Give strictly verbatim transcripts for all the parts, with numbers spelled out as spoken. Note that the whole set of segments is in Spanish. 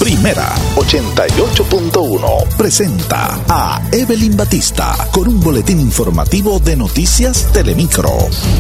Primera ochenta y ocho punto uno presenta a Evelyn Batista con un boletín informativo de Noticias Telemicro.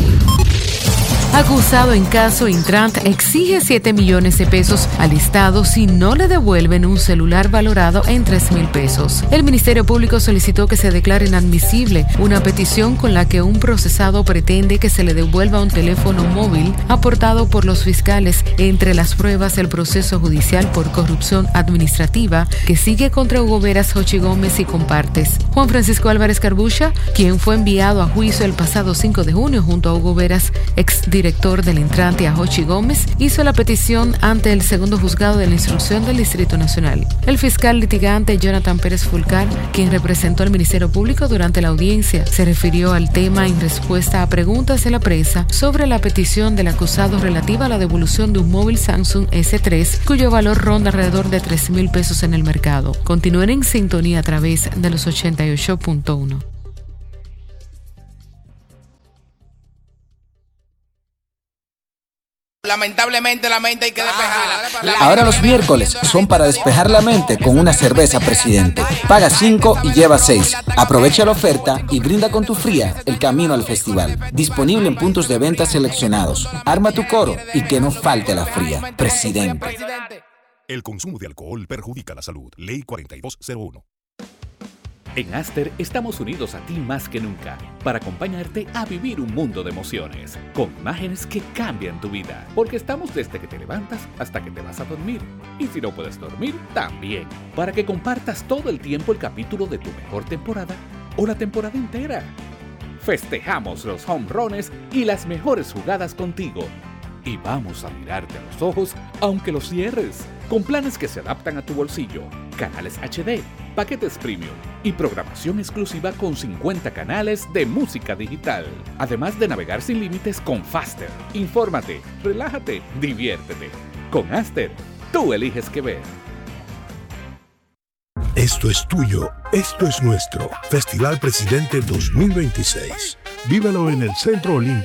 Acusado en caso Intrant exige siete millones de pesos al Estado si no le devuelven un celular valorado en tres mil pesos. El Ministerio Público solicitó que se declare inadmisible una petición con la que un procesado pretende que se le devuelva un teléfono móvil aportado por los fiscales entre las pruebas del proceso judicial por corrupción administrativa que sigue contra Hugo Veras, Jochi Gómez y compartes. Juan Francisco Álvarez Carbucha, quien fue enviado a juicio el pasado cinco de junio junto a Hugo Veras, ex director del Intrant, y a Jochi Gómez, hizo la petición ante el segundo juzgado de la instrucción del Distrito Nacional. El fiscal litigante Jonathan Pérez Fulcar, quien representó al Ministerio Público durante la audiencia, se refirió al tema en respuesta a preguntas de la prensa sobre la petición del acusado relativa a la devolución de un móvil Samsung ese tres, cuyo valor ronda alrededor de tres mil pesos en el mercado. Continúen en sintonía a través de los ochenta y ocho punto uno. Lamentablemente la mente hay que despejarla. Ahora los miércoles son para despejar la mente con una cerveza Presidente. Paga cinco y lleva seis. Aprovecha la oferta y brinda con tu fría el camino al festival. Disponible en puntos de venta seleccionados. Arma tu coro y que no falte la fría. Presidente. El consumo de alcohol perjudica la salud. Ley cuarenta y dos cero uno. En Aster estamos unidos a ti más que nunca para acompañarte a vivir un mundo de emociones, con imágenes que cambian tu vida, porque estamos desde que te levantas hasta que te vas a dormir. Y si no puedes dormir, también, para que compartas todo el tiempo el capítulo de tu mejor temporada o la temporada entera. Festejamos los home runs y las mejores jugadas contigo. Y vamos a mirarte a los ojos aunque los cierres, con planes que se adaptan a tu bolsillo, canales H D, paquetes premium y programación exclusiva con cincuenta canales de música digital. Además de navegar sin límites con Faster. Infórmate, relájate, diviértete. Con Aster, tú eliges qué ver. Esto es tuyo, esto es nuestro. Festival Presidente dos mil veintiséis. Vívelo en el Centro Olímpico.